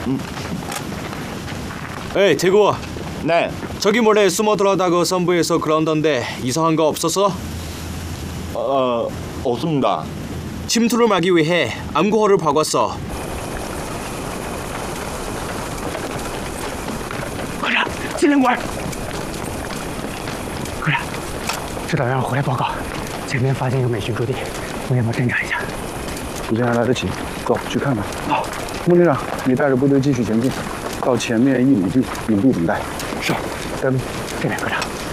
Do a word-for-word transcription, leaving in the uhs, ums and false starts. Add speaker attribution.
Speaker 1: 음.
Speaker 2: 에이 대구.
Speaker 1: 네.
Speaker 2: 저기 몰래 숨어 들어다가 선부에서 그런던데 이상한 거 없었어?
Speaker 1: 어 없습니다.
Speaker 2: 침투를 막기 위해 암구호를 박았어.
Speaker 3: 科长，金莲馆。科长，指导让我回来报告，前面发现有美军驻地，我也要侦查一下。
Speaker 4: 时间还来得及，走去看看。好，穆旅长，你带着部队继续前进，到前面一里地隐蔽等待。
Speaker 3: 是，德明，这边科长。